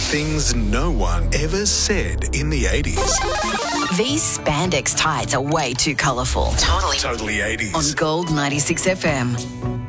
Things no one ever said in the 80s. These spandex tights are way too colourful. Totally 80s. On Gold 96 FM.